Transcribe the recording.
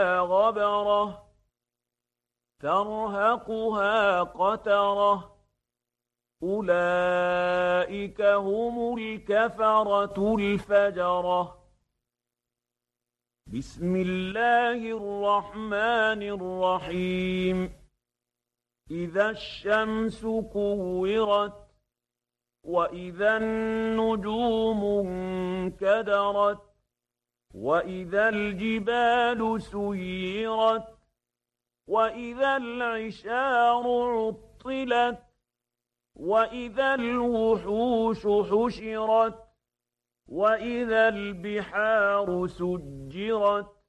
غبرة ترهقها قترة أولئك هم الكفرة الفجرة بسم الله الرحمن الرحيم إذا الشمس كورت وإذا النجوم انكدرت وإذا الجبال سيرت وإذا العشار عطلت وإذا الوحوش حشرت وإذا البحار سجرت